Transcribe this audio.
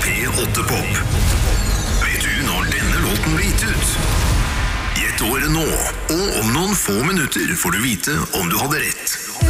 P8 Pop. Vet du når denne låten ble gitt ut? Gjett året nå, og om noen få minutter får du vite om du hadde rett.